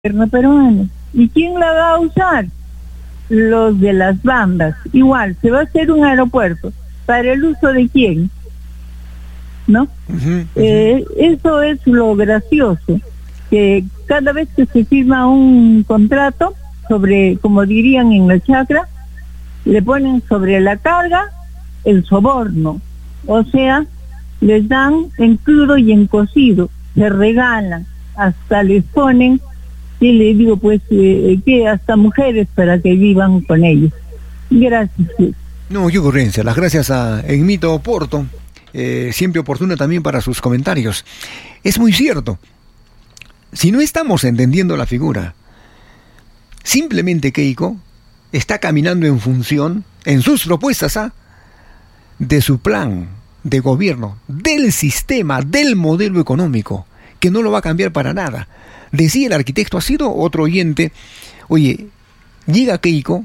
gobierno peruano. ¿Y quién la va a usar? Los de las bandas. Igual, se va a hacer un aeropuerto. ¿Para el uso de quién? ¿No? Eso es lo gracioso, que cada vez que se firma un contrato sobre, como dirían en la chacra, le ponen sobre la carga el soborno, o sea, les dan en crudo y en cocido, se regalan, hasta les ponen, y le digo pues que hasta mujeres para que vivan con ellos. Gracias. No, qué ocurrencia. Las gracias a Enmito Porto, siempre oportuna también para sus comentarios. Es muy cierto. Si no estamos entendiendo la figura, simplemente Keiko está caminando en función, en sus propuestas, de su plan de gobierno, del sistema, del modelo económico, que no lo va a cambiar para nada. Decía el arquitecto, ha sido otro oyente, oye, llega Keiko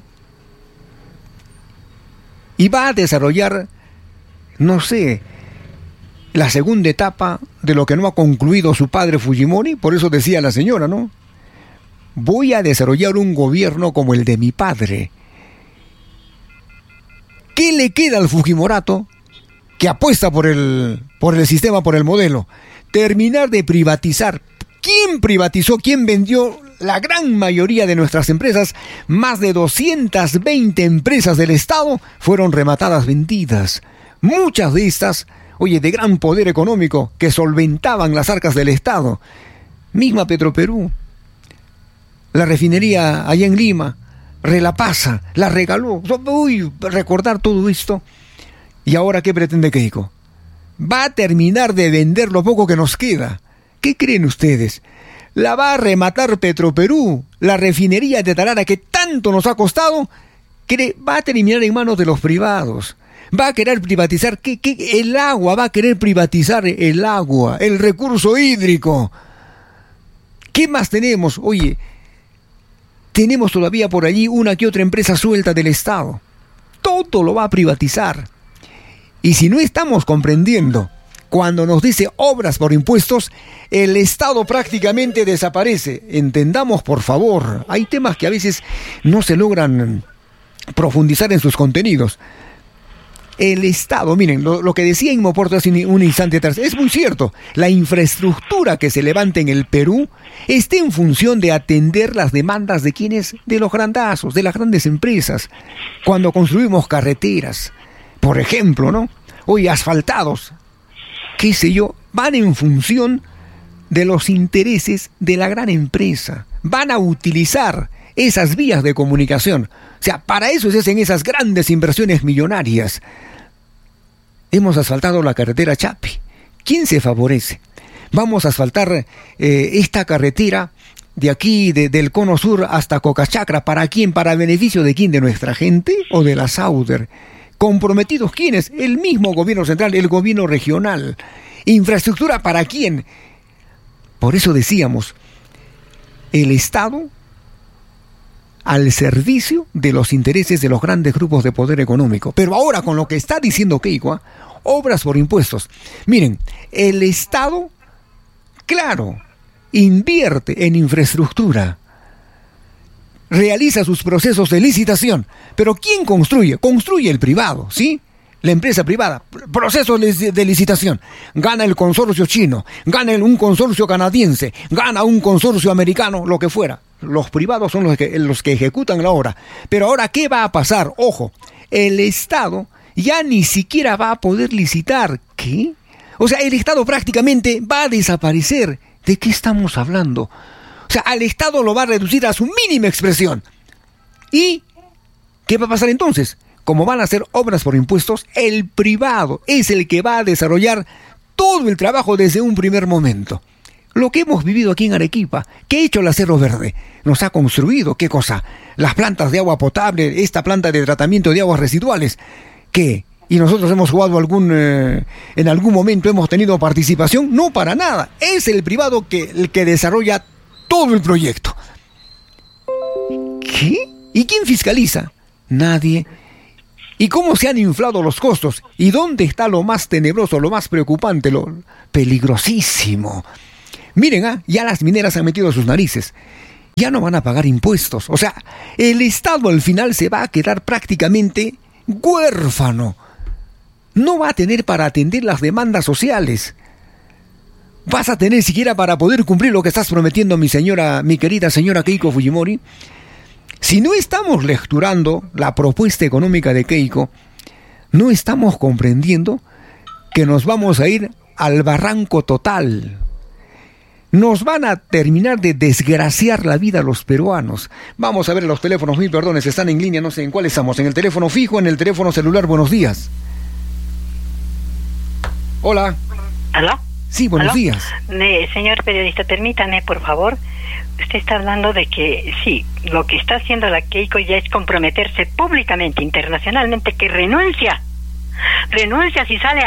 y va a desarrollar, no sé, la segunda etapa de lo que no ha concluido su padre Fujimori. Por eso decía la señora, ¿no? Voy a desarrollar un gobierno como el de mi padre. ¿Qué le queda al Fujimorato que apuesta por el sistema, por el modelo? Terminar de privatizar. ¿Quién privatizó? ¿Quién vendió la gran mayoría de nuestras empresas? Más de 220 empresas del Estado fueron rematadas, vendidas. Muchas de estas, oye, de gran poder económico, que solventaban las arcas del Estado. Misma Petroperú. La refinería allá en Lima, Relapasa, la regaló. Uy, recordar todo esto. ¿Y ahora qué pretende Keiko? Va a terminar de vender lo poco que nos queda. ¿Qué creen ustedes? ¿La va a rematar Petroperú, la refinería de Tarara que tanto nos ha costado? Va a terminar en manos de los privados. Va a querer privatizar el agua, va a querer privatizar el agua, el recurso hídrico. ¿Qué más tenemos? Oye, tenemos todavía por allí una que otra empresa suelta del Estado. Todo lo va a privatizar. Y si no estamos comprendiendo, cuando nos dice obras por impuestos, el Estado prácticamente desaparece. Entendamos, por favor, hay temas que a veces no se logran profundizar en sus contenidos. El Estado, miren, lo que decía Inmo Porto hace un instante atrás, es muy cierto. La infraestructura que se levanta en el Perú está en función de atender las demandas de quienes, de los grandazos, de las grandes empresas. Cuando construimos carreteras, por ejemplo, ¿no? Hoy asfaltados, qué sé yo, van en función de los intereses de la gran empresa. Van a utilizar esas vías de comunicación. O sea, para eso se hacen esas grandes inversiones millonarias. Hemos asfaltado la carretera Chapi. ¿Quién se favorece? Vamos a asfaltar esta carretera de aquí, del Cono Sur hasta Cocachacra. ¿Para quién? ¿Para beneficio de quién? ¿De nuestra gente o de la Sauder? ¿Comprometidos quiénes? El mismo gobierno central, el gobierno regional. ¿Infraestructura para quién? Por eso decíamos, el Estado al servicio de los intereses de los grandes grupos de poder económico. Pero ahora, con lo que está diciendo Keiko, obras por impuestos. Miren, el Estado, claro, invierte en infraestructura, realiza sus procesos de licitación, pero ¿quién construye? Construye el privado, ¿sí? La empresa privada, procesos de licitación, gana el consorcio chino, gana un consorcio canadiense, gana un consorcio americano, lo que fuera. Los privados son los que ejecutan la obra. Pero ahora, ¿qué va a pasar? Ojo, el Estado ya ni siquiera va a poder licitar. ¿Qué? O sea, el Estado prácticamente va a desaparecer. ¿De qué estamos hablando? O sea, al Estado lo va a reducir a su mínima expresión. ¿Y qué va a pasar entonces? Como van a hacer obras por impuestos, el privado es el que va a desarrollar todo el trabajo desde un primer momento. Lo que hemos vivido aquí en Arequipa, ¿qué ha hecho el Acero Verde? Nos ha construido, ¿qué cosa? Las plantas de agua potable, esta planta de tratamiento de aguas residuales. ¿Qué? ¿Y nosotros hemos jugado en algún momento hemos tenido participación? No, para nada. Es el privado el que desarrolla todo el proyecto. ¿Qué? ¿Y quién fiscaliza? Nadie. ¿Y cómo se han inflado los costos? ¿Y dónde está lo más tenebroso, lo más preocupante, lo peligrosísimo? Miren, ya las mineras han metido sus narices. ya no van a pagar impuestos. O sea, el Estado al final se va a quedar prácticamente huérfano. No va a tener para atender las demandas sociales. Vas a tener siquiera para poder cumplir lo que estás prometiendo, mi querida señora Keiko Fujimori. Si no estamos lecturando la propuesta económica de Keiko, no estamos comprendiendo que nos vamos a ir al barranco total. Nos van a terminar de desgraciar la vida a los peruanos. Vamos a ver los teléfonos, mil perdones, están en línea, no sé en cuál estamos, en el teléfono fijo, en el teléfono celular. Buenos días. Hola. ¿Aló? Sí, buenos ¿Aló? días. Señor periodista, permítame, por favor. Usted está hablando de que, sí, lo que está haciendo la Keiko ya es comprometerse públicamente, internacionalmente, que renuncia, si sale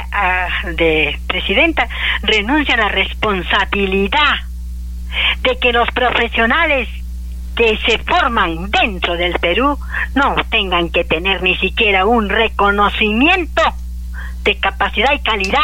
de presidenta, renuncia a la responsabilidad de que los profesionales que se forman dentro del Perú no tengan que tener ni siquiera un reconocimiento de capacidad y calidad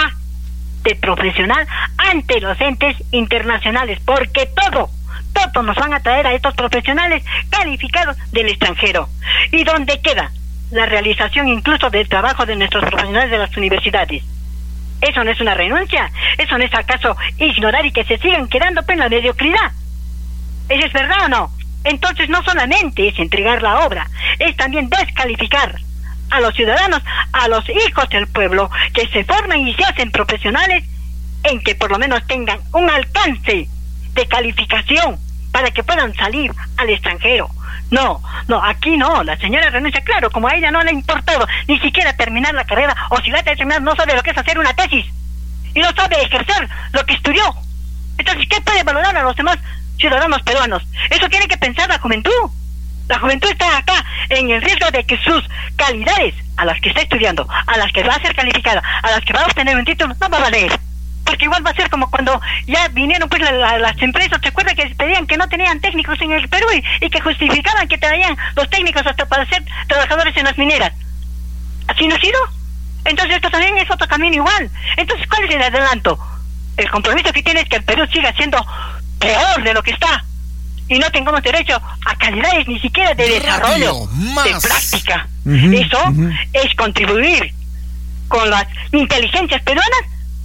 de profesional ante los entes internacionales, porque todo nos van a traer a estos profesionales calificados del extranjero. ¿Y dónde queda la realización incluso del trabajo de nuestros profesionales de las universidades? ¿Eso no es una renuncia? ¿Eso no es acaso ignorar y que se sigan quedando en la mediocridad? ¿Eso es verdad o no? Entonces no solamente es entregar la obra, es también descalificar a los ciudadanos, a los hijos del pueblo, que se forman y se hacen profesionales, en que por lo menos tengan un alcance de calificación para que puedan salir al extranjero. No, aquí no, la señora renuncia, claro, como a ella no le ha importado ni siquiera terminar la carrera, o si la ha terminado no sabe lo que es hacer una tesis, y no sabe ejercer lo que estudió. Entonces, ¿qué puede valorar a los demás ciudadanos peruanos? Eso tiene que pensar la juventud. La juventud está acá en el riesgo de que sus calidades, a las que está estudiando, a las que va a ser calificada, a las que va a obtener un título, no va a valer. Porque igual va a ser como cuando ya vinieron pues las empresas, ¿te acuerdas que pedían que no tenían técnicos en el Perú y que justificaban que traían los técnicos hasta para ser trabajadores en las mineras? ¿Así no ha sido? Entonces esto también es otro camino igual. Entonces, ¿cuál es el adelanto? El compromiso que tiene es que el Perú siga siendo peor de lo que está y no tengamos derecho a calidades ni siquiera de desarrollo, de práctica. Eso es contribuir con las inteligencias peruanas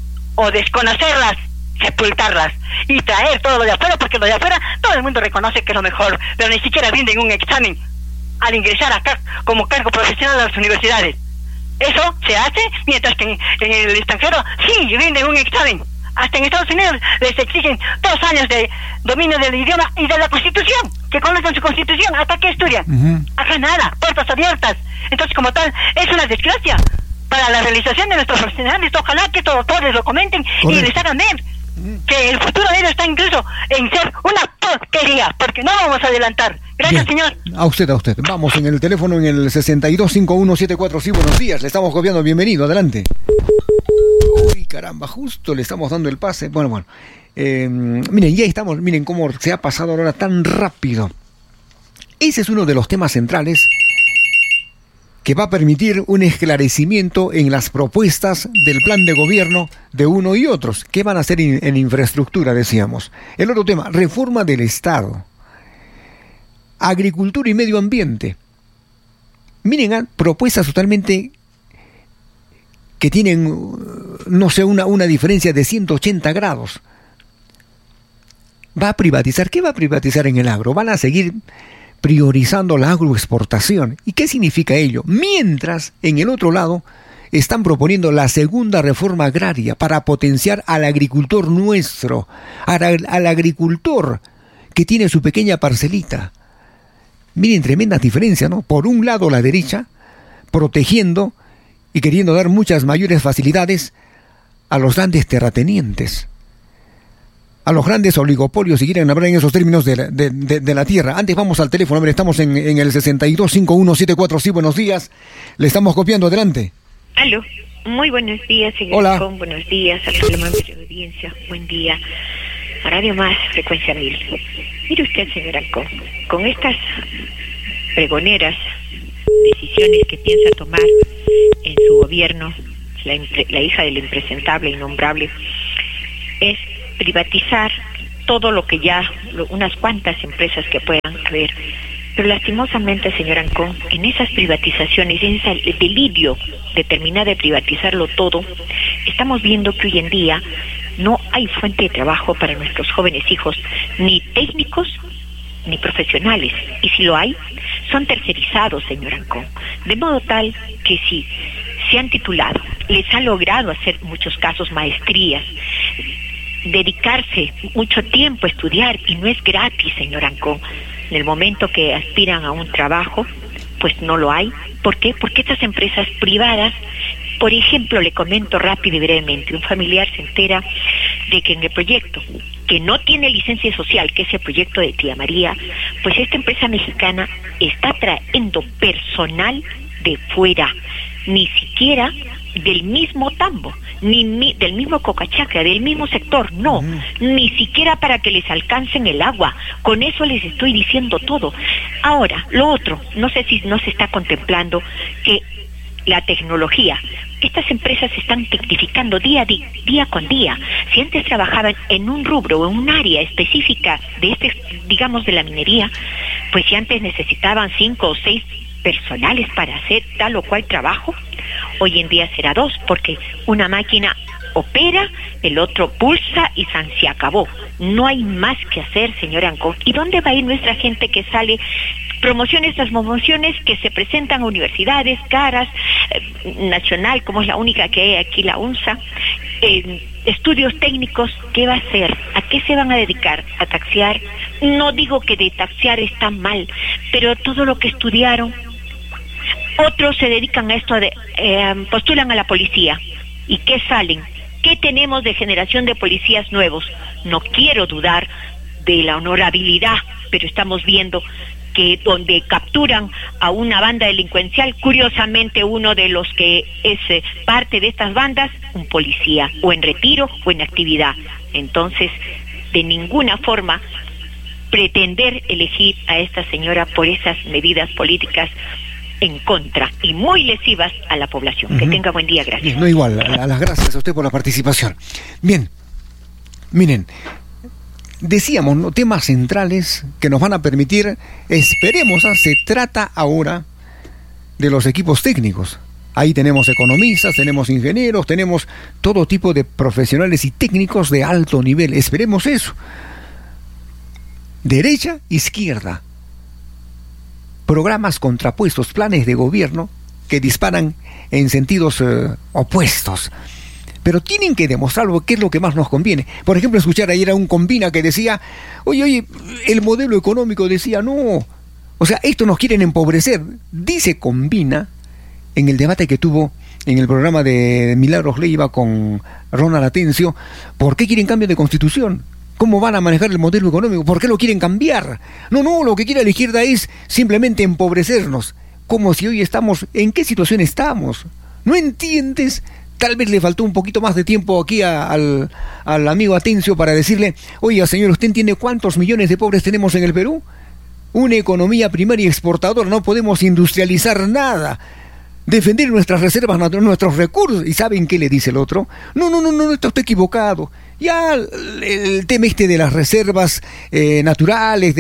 o desconocerlas, sepultarlas y traer todo lo de afuera, porque lo de afuera todo el mundo reconoce que es lo mejor, pero ni siquiera rinden un examen al ingresar acá como cargo profesional a las universidades. Eso se hace, mientras que en el extranjero sí rinden un examen. Hasta en Estados Unidos les exigen 2 años de dominio del idioma y de la Constitución, que conozcan su Constitución. ¿Hasta qué estudian? Acá nada, puertas abiertas. Entonces, como tal, es una desgracia para la realización de nuestros profesionales. Ojalá que estos autores lo comenten y les hagan ver que el futuro de ellos está incluso en ser una porquería, porque no vamos a adelantar. Gracias, bien, señor. A usted. Vamos en el teléfono en el 625174. Sí, buenos días, le estamos copiando. Bienvenido, adelante. Uy, caramba, justo le estamos dando el pase. Bueno. Miren, ya estamos, miren cómo se ha pasado ahora tan rápido. Ese es uno de los temas centrales que va a permitir un esclarecimiento en las propuestas del plan de gobierno de uno y otros. ¿Qué van a hacer en infraestructura, decíamos? El otro tema, reforma del Estado, agricultura y medio ambiente. Miren, propuestas totalmente que tienen, no sé, una diferencia de 180 grados. ¿Va a privatizar? ¿Qué va a privatizar en el agro? Van a seguir priorizando la agroexportación. ¿Y qué significa ello? Mientras, en el otro lado, están proponiendo la segunda reforma agraria para potenciar al agricultor nuestro, al agricultor que tiene su pequeña parcelita. Miren, tremendas diferencias, ¿no? Por un lado, la derecha, protegiendo y queriendo dar muchas mayores facilidades a los grandes terratenientes, a los grandes oligopolios, si quieren hablar en esos términos de la tierra. Antes vamos al teléfono, a ver, estamos en el 625174. Sí, buenos días, le estamos copiando, adelante. Aló, muy buenos días, señor. Hola. Con, buenos días a la amable audiencia, buen día. A Radio Más, Frecuencia 1000. Mire usted, señor Alcón, con estas pregoneras decisiones que piensa tomar en su gobierno, la hija del impresentable, innombrable, es privatizar todo lo que ya, unas cuantas empresas que puedan haber. Pero lastimosamente, señor Ancón, en esas privatizaciones, en ese delirio de terminar de privatizarlo todo, estamos viendo que hoy en día no hay fuente de trabajo para nuestros jóvenes hijos, ni técnicos ni profesionales, y si lo hay, son tercerizados, señor Ancón, de modo tal que si se han titulado, les ha logrado hacer en muchos casos maestrías, dedicarse mucho tiempo a estudiar, y no es gratis, señor Ancón. En el momento que aspiran a un trabajo, pues no lo hay. ¿Por qué? Porque estas empresas privadas, por ejemplo, le comento rápido y brevemente, un familiar se entera de que en el proyecto, que no tiene licencia social, que es el proyecto de Tía María, pues esta empresa mexicana está trayendo personal de fuera, ni siquiera del mismo tambo, ni del mismo Cocachacra, del mismo sector, no, ni siquiera para que les alcancen el agua. Con eso les estoy diciendo todo. Ahora, lo otro, no sé si no se está contemplando que la tecnología, estas empresas se están tecnificando día con día. Si antes trabajaban en un rubro o en un área específica de digamos de la minería, pues si antes necesitaban 5 o 6 personales para hacer tal o cual trabajo, hoy en día será 2, porque una máquina opera, el otro pulsa y se acabó. No hay más que hacer, señor Ancón. ¿Y dónde va a ir nuestra gente que sale? Las promociones que se presentan a universidades caras, nacional, como es la única que hay aquí, la UNSA, estudios técnicos, ¿qué va a hacer? ¿A qué se van a dedicar? ¿A taxiar? No digo que de taxiar está mal, pero todo lo que estudiaron. Otros se dedican a esto postulan a la policía. ¿Y qué salen? ¿Qué tenemos de generación de policías nuevos? No quiero dudar de la honorabilidad, pero estamos viendo que donde capturan a una banda delincuencial, curiosamente uno de los que es parte de estas bandas, un policía, o en retiro o en actividad. Entonces, de ninguna forma pretender elegir a esta señora por esas medidas políticas en contra y muy lesivas a la población. Que tenga buen día, gracias. No, igual, a las gracias a usted por la participación. Bien, miren, decíamos, ¿no?, temas centrales que nos van a permitir, esperemos, se trata ahora de los equipos técnicos. Ahí tenemos economistas, tenemos ingenieros, tenemos todo tipo de profesionales y técnicos de alto nivel. Esperemos eso. Derecha, izquierda. Programas contrapuestos, planes de gobierno que disparan en sentidos opuestos. Pero tienen que demostrarlo, qué es lo que más nos conviene. Por ejemplo, escuchar ayer a un Combina que decía, oye, el modelo económico decía, no, o sea, esto nos quieren empobrecer. Dice Combina, en el debate que tuvo en el programa de Milagros Leiva con Ronald Atencio, ¿por qué quieren cambio de constitución? ¿Cómo van a manejar el modelo económico? ¿Por qué lo quieren cambiar? No, lo que quiere la izquierda es simplemente empobrecernos. Como si hoy estamos, ¿en qué situación estamos? ¿No entiendes? Tal vez le faltó un poquito más de tiempo aquí al amigo Atencio para decirle, oiga señor, ¿usted entiende cuántos millones de pobres tenemos en el Perú? Una economía primaria y exportadora, no podemos industrializar nada. Defender nuestras reservas naturales, nuestros recursos. ¿Y saben qué le dice el otro? No, está usted equivocado. Ya el tema de las reservas naturales,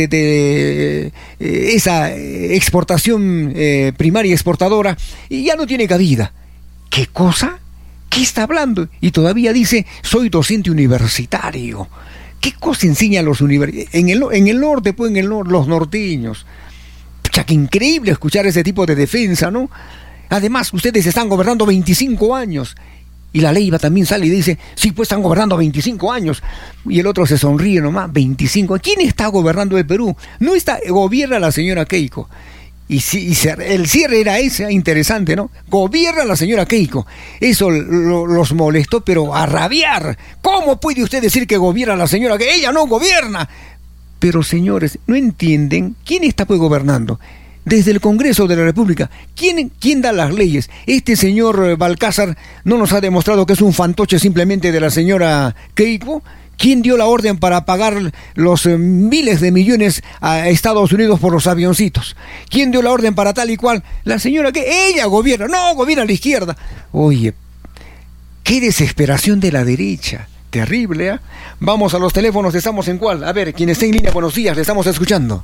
de esa exportación primaria y exportadora, ya no tiene cabida. ¿Qué cosa? ¿Qué está hablando? Y todavía dice, soy docente universitario. ¿Qué cosa enseñan los universitarios? En el norte, pues los norteños. Pucha, qué increíble escuchar ese tipo de defensa, ¿no? Además, ustedes están gobernando 25 años. Y la Leiva también sale y dice, sí, pues están gobernando 25 años. Y el otro se sonríe nomás, 25. ¿Quién está gobernando el Perú? No gobierna la señora Keiko. Y el cierre era ese, interesante, ¿no? Gobierna la señora Keiko. Eso los molestó, pero a rabiar. ¿Cómo puede usted decir que gobierna la señora Keiko? Ella no gobierna. Pero señores, ¿no entienden? ¿Quién está pues gobernando? Desde el Congreso de la República. ¿Quién da las leyes? Este señor Balcázar no nos ha demostrado que es un fantoche simplemente de la señora Keiko. ¿Quién dio la orden para pagar los miles de millones a Estados Unidos por los avioncitos? ¿Quién dio la orden para tal y cual? La señora que ella gobierna, no gobierna la izquierda. Oye, qué desesperación de la derecha. Terrible, ¿eh? Vamos a los teléfonos, ¿estamos en cuál? A ver, quien esté en línea, buenos días, le estamos escuchando.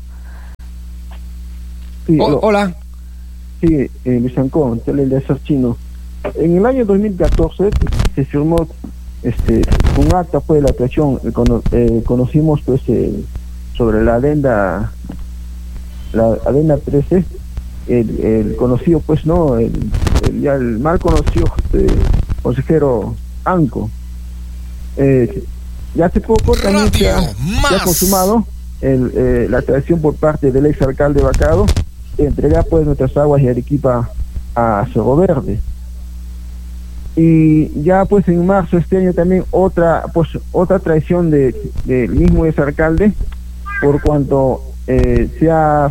Sí, hola. Sí, Luis Ancón, Teleleazar Chino. En el año 2014 se firmó un acta pues, de la creación, conocimos pues sobre la adenda 13, el conocido pues no, ya el mal conocido consejero Anco. Ya hace poco también se ha consumado la traición por parte del ex alcalde Vacado de entregar pues nuestras aguas de Arequipa a Cerro Verde. Y ya pues en marzo de este año también otra traición del mismo ex alcalde, por cuanto se ha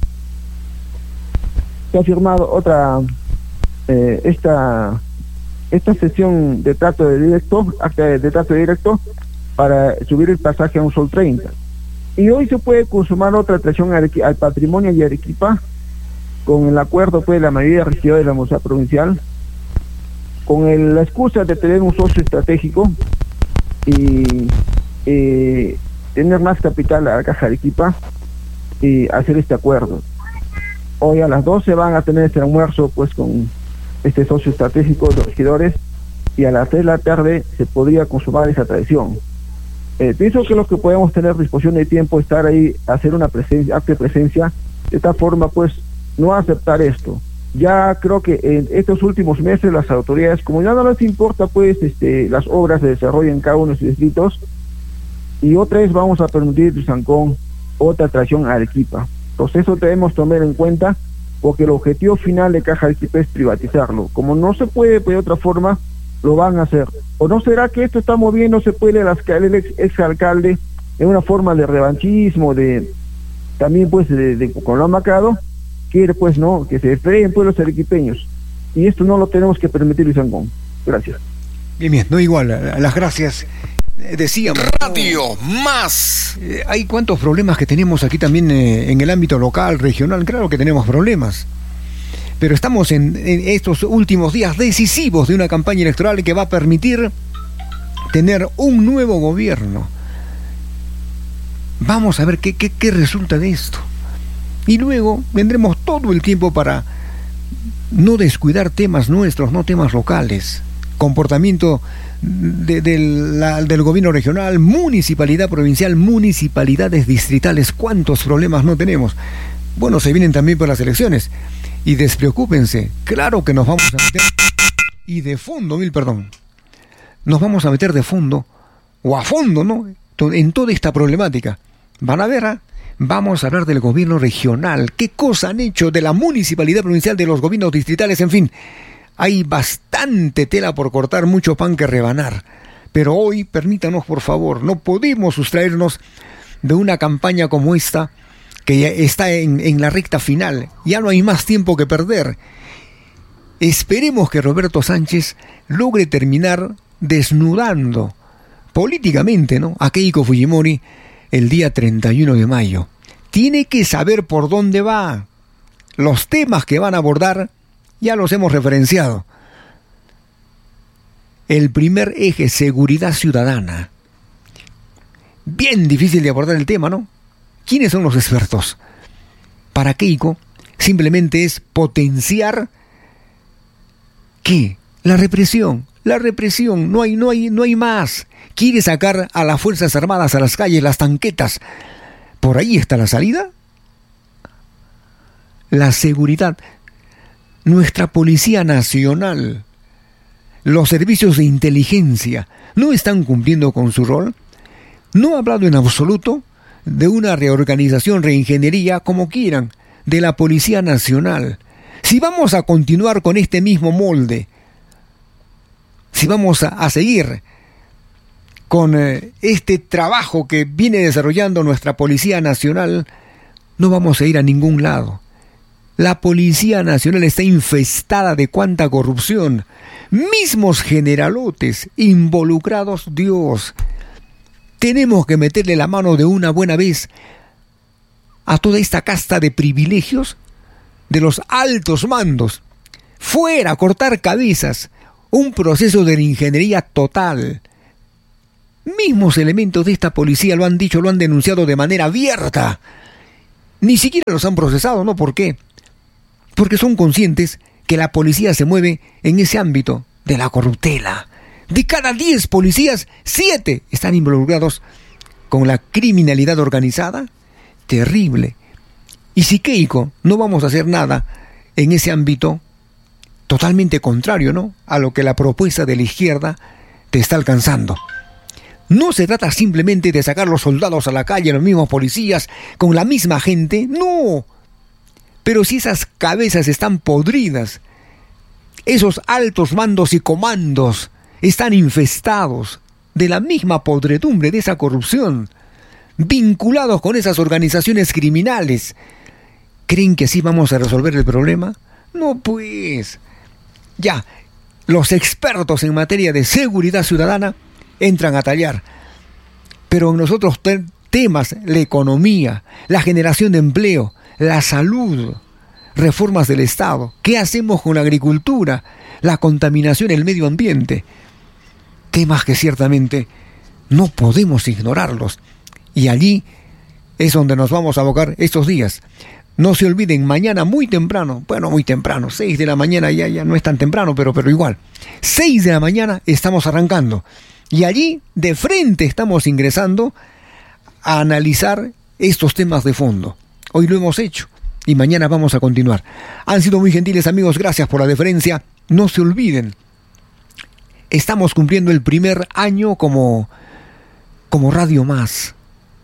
firmado otra esta sesión de trato directo, acta de trato directo para subir el pasaje a un sol 30. Y hoy se puede consumar otra traición al patrimonio de Arequipa con el acuerdo pues de la mayoría regidora de la Municipalidad Provincial, con la excusa de tener un socio estratégico y tener más capital a la Caja de Arequipa y hacer este acuerdo. Hoy a las 12 van a tener este almuerzo pues con este socio estratégico de los regidores y a las 3 de la tarde se podría consumar esa traición. Pienso que lo que podemos tener disposición de tiempo, estar ahí, hacer una presencia, acto de presencia, de esta forma pues no aceptar esto. Ya creo que en estos últimos meses las autoridades, como ya no les importa pues las obras de desarrollo en cada uno de sus distritos, y otra vez vamos a permitir Sancón otra traición a Arequipa. Entonces eso debemos tomar en cuenta, porque el objetivo final de Caja de Arequipa es privatizarlo. Como no se puede de otra forma, lo van a hacer. ¿O no será que esto está moviéndose pues el ex alcalde en una forma de revanchismo, también pues con lo Macado, quiere pues no, que se freen pues los arequipeños? Y esto no lo tenemos que permitir, Luis Ancón. Gracias. Bien, no igual, las gracias. Decíamos Radio Más. Hay cuantos problemas que tenemos aquí también en el ámbito local, regional. Claro que tenemos problemas, pero estamos en estos últimos días decisivos de una campaña electoral que va a permitir tener un nuevo gobierno. Vamos a ver qué resulta de esto, y luego vendremos todo el tiempo para no descuidar temas nuestros, no temas locales, comportamiento del gobierno regional, municipalidad provincial, municipalidades distritales. ¿Cuántos problemas no tenemos? Bueno, se vienen también por las elecciones, y despreocúpense, claro que nos vamos a meter nos vamos a meter de fondo o a fondo, ¿no?, en toda esta problemática. Van a ver, vamos a hablar del gobierno regional, qué cosa han hecho, de la municipalidad provincial, de los gobiernos distritales, en fin. Hay bastante tela por cortar, mucho pan que rebanar. Pero hoy, permítanos por favor, no podemos sustraernos de una campaña como esta, que ya está en la recta final. Ya no hay más tiempo que perder. Esperemos que Roberto Sánchez logre terminar desnudando políticamente, ¿no?, a Keiko Fujimori el día 31 de mayo. Tiene que saber por dónde va. Los temas que van a abordar ya los hemos referenciado. El primer eje, seguridad ciudadana. Bien difícil de abordar el tema, ¿no? ¿Quiénes son los expertos? Para Keiko simplemente es potenciar ¿qué? La represión, no hay más. Quiere sacar a las Fuerzas Armadas a las calles, las tanquetas. ¿Por ahí está la salida? La seguridad. Nuestra Policía Nacional, los servicios de inteligencia, ¿no están cumpliendo con su rol? No ha hablado en absoluto de una reorganización, reingeniería, como quieran, de la Policía Nacional. Si vamos a continuar con este mismo molde, si vamos a seguir con este trabajo que viene desarrollando nuestra Policía Nacional, no vamos a ir a ningún lado. La Policía Nacional está infestada de cuánta corrupción. Mismos generalotes involucrados, Dios. Tenemos que meterle la mano de una buena vez a toda esta casta de privilegios de los altos mandos. Fuera, cortar cabezas. Un proceso de ingeniería total. mismos elementos de esta policía lo han dicho, lo han denunciado de manera abierta. Ni siquiera los han procesado, ¿no? ¿Por qué? Porque son conscientes que la policía se mueve en ese ámbito de la corruptela. De cada 10 policías, 7 están involucrados con la criminalidad organizada. Terrible. Y si Keiko no vamos a hacer nada en ese ámbito, totalmente contrario, ¿no?, a lo que la propuesta de la izquierda te está alcanzando. No se trata simplemente de sacar los soldados a la calle, los mismos policías, con la misma gente, no. Pero si esas cabezas están podridas, esos altos mandos y comandos están infestados de la misma podredumbre de esa corrupción, vinculados con esas organizaciones criminales, ¿creen que así vamos a resolver el problema? No, pues. Ya, los expertos en materia de seguridad ciudadana entran a tallar. Pero en los otros temas, la economía, la generación de empleo, la salud, reformas del Estado, ¿qué hacemos con la agricultura, la contaminación, el medio ambiente? Temas que ciertamente no podemos ignorarlos. Y allí es donde nos vamos a abocar estos días. No se olviden, mañana muy temprano, 6 de la mañana, ya no es tan temprano, pero igual. 6 de la mañana estamos arrancando. Y allí, de frente, estamos ingresando a analizar estos temas de fondo. Hoy lo hemos hecho y mañana vamos a continuar. Han sido muy gentiles, amigos, gracias por la deferencia. No se olviden, estamos cumpliendo el primer año como Radio Más,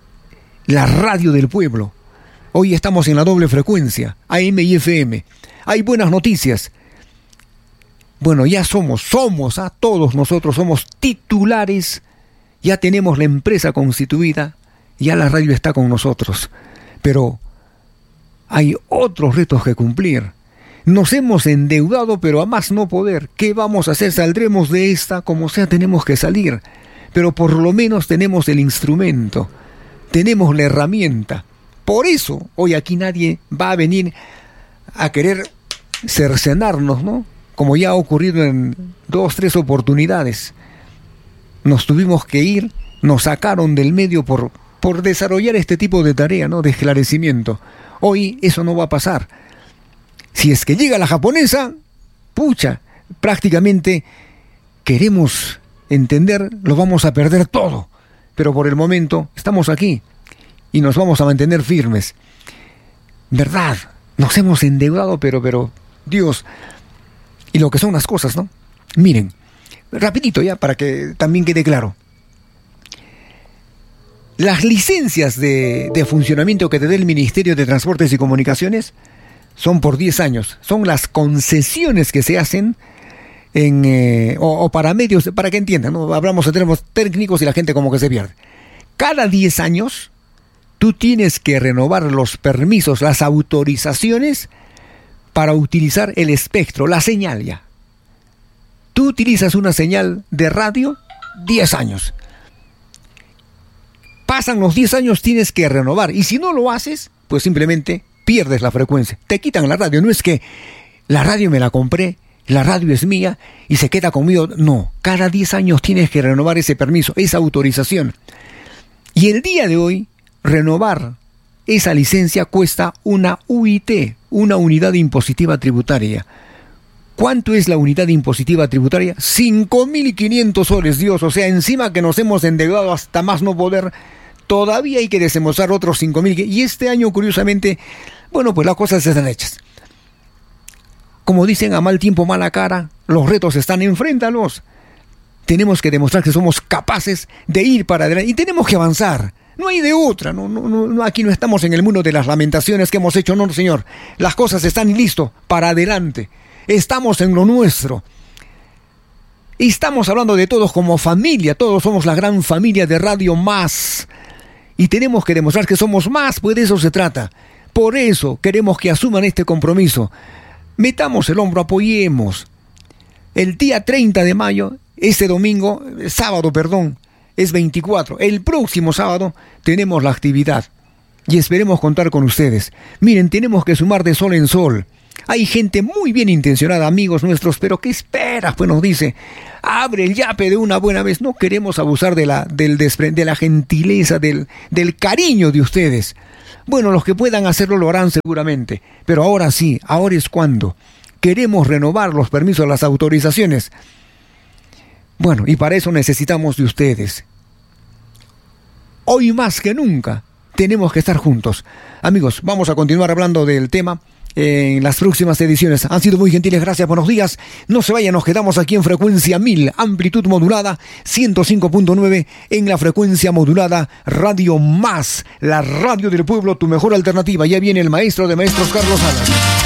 la radio del pueblo. Hoy estamos en la doble frecuencia, AM y FM. Hay buenas noticias. Bueno, ya somos, todos nosotros somos titulares. Ya tenemos la empresa constituida, ya la radio está con nosotros. Pero hay otros retos que cumplir. Nos hemos endeudado, pero a más no poder. ¿Qué vamos a hacer? Saldremos de esta, como sea, tenemos que salir. Pero por lo menos tenemos el instrumento, tenemos la herramienta. Por eso, hoy aquí nadie va a venir a querer cercenarnos, ¿no? Como ya ha ocurrido en 2, 3 oportunidades. Nos tuvimos que ir, nos sacaron del medio por desarrollar este tipo de tarea, ¿no?, de esclarecimiento. Hoy eso no va a pasar. Si es que llega la japonesa, prácticamente queremos entender, lo vamos a perder todo. Pero por el momento estamos aquí y nos vamos a mantener firmes. ¿Verdad? Nos hemos endeudado, pero Dios, y lo que son las cosas, ¿no? Miren, rapidito ya, para que también quede claro. Las licencias de funcionamiento que te dé el Ministerio de Transportes y Comunicaciones son por 10 años. Son las concesiones que se hacen o para medios, para que entiendan, ¿no? Hablamos de términos técnicos y la gente como que se pierde. Cada 10 años tú tienes que renovar los permisos, las autorizaciones para utilizar el espectro, la señal ya. Tú utilizas una señal de radio 10 años. Pasan los 10 años, tienes que renovar. Y si no lo haces, pues simplemente pierdes la frecuencia. Te quitan la radio. No es que la radio me la compré, la radio es mía y se queda conmigo. No, cada 10 años tienes que renovar ese permiso, esa autorización. Y el día de hoy, renovar esa licencia cuesta una UIT, una unidad impositiva tributaria. ¿Cuánto es la unidad impositiva tributaria? 5.500 soles, Dios. O sea, encima que nos hemos endeudado hasta más no poder, todavía hay que desembolsar otros 5.000. Y este año, curiosamente, pues las cosas están hechas. Como dicen, a mal tiempo, mala cara, los retos están, enfréntalos. Tenemos que demostrar que somos capaces de ir para adelante y tenemos que avanzar. No hay de otra, no, aquí no estamos en el mundo de las lamentaciones que hemos hecho, no, señor. Las cosas están listas para adelante. Estamos en lo nuestro. Estamos hablando de todos como familia, todos somos la gran familia de Radio Más. Y tenemos que demostrar que somos más, pues de eso se trata. Por eso queremos que asuman este compromiso. Metamos el hombro, apoyemos. El día 30 de mayo, sábado, es 24. El próximo sábado tenemos la actividad y esperemos contar con ustedes. Miren, tenemos que sumar de sol en sol. Hay gente muy bien intencionada, amigos nuestros, pero ¿qué esperas? Pues nos dice, abre el yape de una buena vez. No queremos abusar de la gentileza, del cariño de ustedes. Bueno, los que puedan hacerlo lo harán seguramente, pero ahora sí, ahora es cuando queremos renovar los permisos, las autorizaciones. Bueno, y para eso necesitamos de ustedes. Hoy más que nunca tenemos que estar juntos. Amigos, vamos a continuar hablando del tema en las próximas ediciones. Han sido muy gentiles, gracias, buenos días. No se vayan, nos quedamos aquí en frecuencia 1000, amplitud modulada, 105.9 en la frecuencia modulada, Radio Más, la radio del pueblo, tu mejor alternativa. Ya viene el maestro de maestros, Carlos Salas.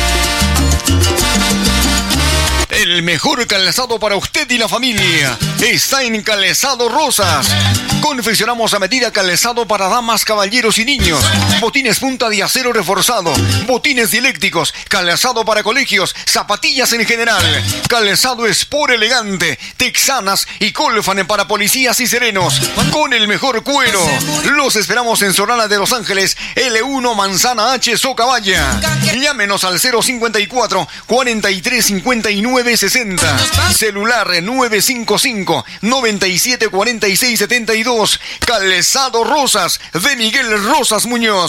El mejor calzado para usted y la familia está en Calzado Rosas. Confeccionamos a medida calzado para damas, caballeros y niños. Botines punta de acero reforzado, botines dialécticos, calzado para colegios, zapatillas en general. Calzado Sport elegante, texanas y Colfan para policías y serenos. Con el mejor cuero. Los esperamos en Solana de Los Ángeles, L1 Manzana H, Socabaya. Llámenos al 054 43 59 60. Celular 955 97 46 72. Calzado Rosas de Miguel Rosas Muñoz.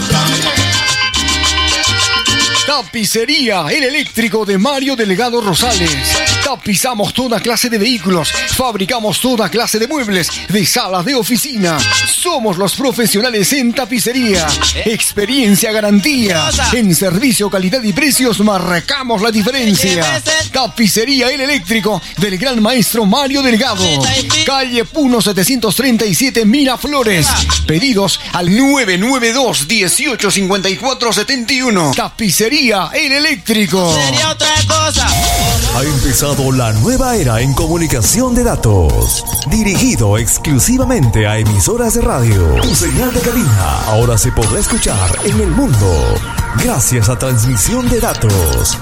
Tapicería El Eléctrico de Mario Delgado Rosales. Tapizamos toda clase de vehículos, fabricamos toda clase de muebles, de salas de oficina. Somos los profesionales en tapicería. Experiencia, garantía. En servicio, calidad y precios marcamos la diferencia. Tapicería El Eléctrico del gran maestro Mario Delgado. Calle Puno 737 Miraflores. Pedidos al 992 18 54 71. Tapicería El Eléctrico. Ha empezado la nueva era en comunicación de datos, dirigido exclusivamente a emisoras de radio. Tu señal de cabina ahora se podrá escuchar en el mundo gracias a transmisión de datos.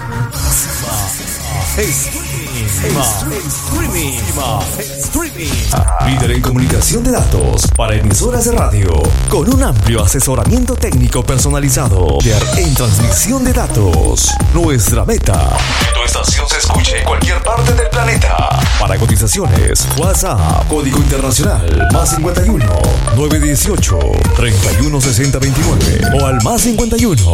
Líder en comunicación de datos para emisoras de radio, con un amplio asesoramiento técnico personalizado. En transmisión de datos, nuestra meta: que tu estación se escuche en cualquier parte del planeta. Para cotizaciones, WhatsApp, código internacional, +51 918 31 60 29 o al +51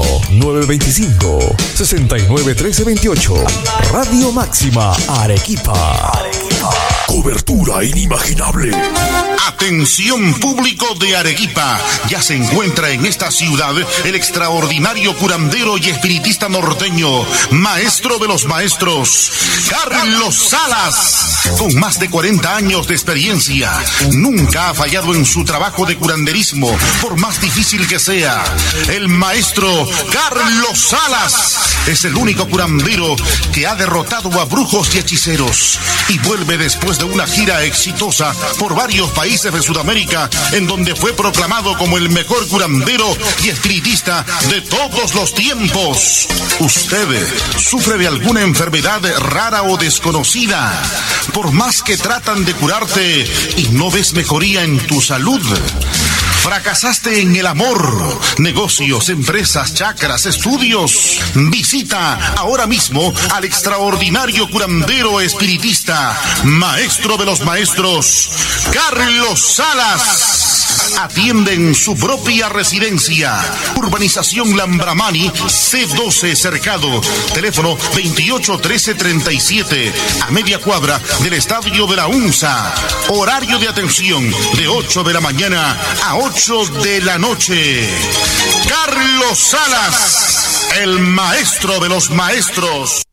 925 69 13 28. Radio Máxima Arequipa. Cobertura inimaginable. Atención público de Arequipa, ya se encuentra en esta ciudad el extraordinario curandero y espiritista norteño, maestro de los maestros, Carlos Salas. Con más de 40 años de experiencia, nunca ha fallado en su trabajo de curanderismo, por más difícil que sea. El maestro Carlos Salas es el único curandero que ha derrotado a brujos y hechiceros y vuelve después de una gira exitosa por varios países de Sudamérica, en donde fue proclamado como el mejor curandero y espiritista de todos los tiempos. ¿Usted sufre de alguna enfermedad rara o desconocida? Por más que tratan de curarte y no ves mejoría en tu salud. ¿Fracasaste en el amor, negocios, empresas, chakras, estudios? Visita ahora mismo al extraordinario curandero espiritista, maestro de los maestros, Carlos Salas. Atiende en su propia residencia. Urbanización Lambramani, C12 Cercado. Teléfono 28 13 37, a media cuadra del estadio de la UNSA. Horario de atención de 8 de la mañana a 8 de la noche. Carlos Salas, el maestro de los maestros.